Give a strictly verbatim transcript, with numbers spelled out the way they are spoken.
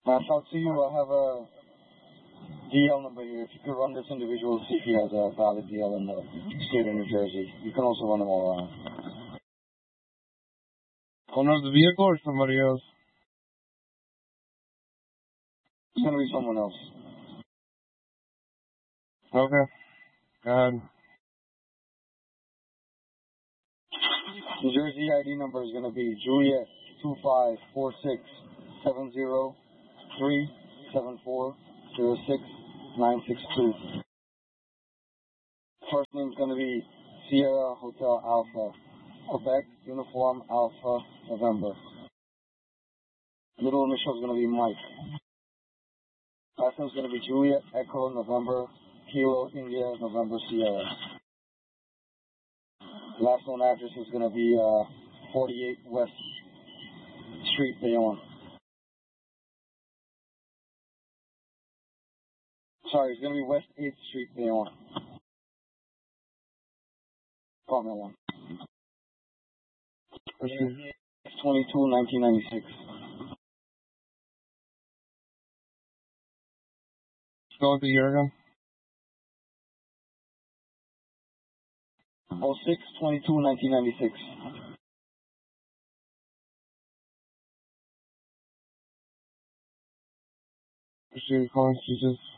I'll talk to you. I have a D L number here. If you could run this individual, see if he has a valid D L in the state of New Jersey. You can also run them all around. Owner of the vehicle or somebody else? It's going to be someone else. Okay. Go ahead. New Jersey I D number is going to be Juliet two five four six seven zero three seven four zero six nine six two. First name is going to be Sierra Hotel Alpha, Quebec Uniform Alpha November. Middle initial is going to be Mike. Last name is going to be Juliet Echo November Kilo India November Sierra. Last known address is going to be uh, forty-eight West Street, Bayonne. Sorry, it's going to be West eighth Street, Bayonne. Apartment one. twenty-two nineteen ninety-six. Spell it the year again. oh six twenty-two nineteen ninety-six. Appreciate you calling, Jesus.